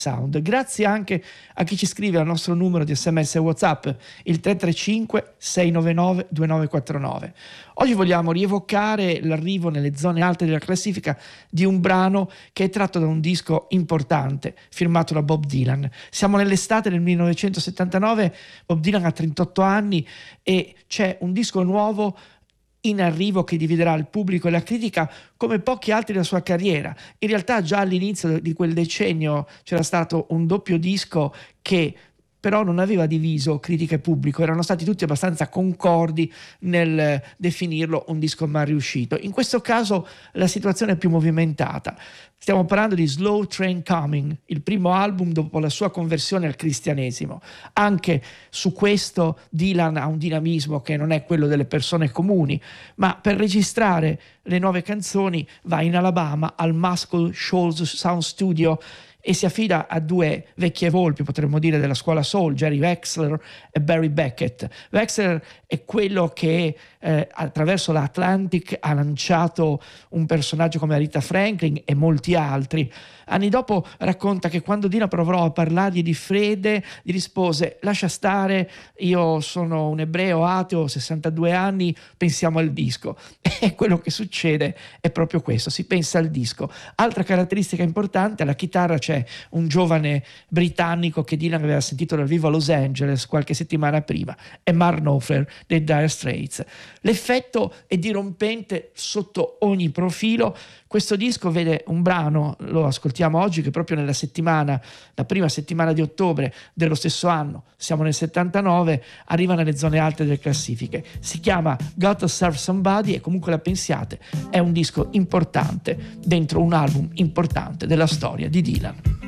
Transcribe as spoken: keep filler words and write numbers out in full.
Sound. Grazie anche a chi ci scrive al nostro numero di sms e WhatsApp, il tre tre cinque sei nove nove due nove quattro nove. Oggi vogliamo rievocare l'arrivo nelle zone alte della classifica di un brano che è tratto da un disco importante firmato da Bob Dylan. Siamo nell'estate del millenovecentosettantanove, Bob Dylan ha trentotto anni e c'è un disco nuovo in arrivo che dividerà il pubblico e la critica come pochi altri della sua carriera. In realtà già all'inizio di quel decennio c'era stato un doppio disco che però non aveva diviso critica e pubblico, erano stati tutti abbastanza concordi nel definirlo un disco mal riuscito. In questo caso la situazione è più movimentata. Stiamo parlando di Slow Train Coming, il primo album dopo la sua conversione al cristianesimo. Anche su questo Dylan ha un dinamismo che non è quello delle persone comuni, ma per registrare le nuove canzoni va in Alabama al Muscle Shoals Sound Studio e si affida a due vecchie volpi, potremmo dire, della scuola soul, Jerry Wexler e Barry Beckett. Wexler è quello che eh, attraverso l'Atlantic ha lanciato un personaggio come Aretha Franklin e molti altri. Anni dopo racconta che quando Dylan provò a parlargli di fede, gli rispose: lascia stare, io sono un ebreo ateo, sessantadue anni, pensiamo al disco. E quello che succede è proprio questo, si pensa al disco. Altra caratteristica importante, alla chitarra c'è un giovane britannico che Dylan aveva sentito dal vivo a Los Angeles qualche settimana prima, è Mark Knopfler dei Dire Straits. L'effetto è dirompente sotto ogni profilo. Questo disco vede un brano, lo ascoltiamo oggi, che proprio nella settimana, la prima settimana di ottobre dello stesso anno, siamo nel settantanove, arriva nelle zone alte delle classifiche. Si chiama Got to Serve Somebody e comunque la pensiate, è un disco importante dentro un album importante della storia di Dylan.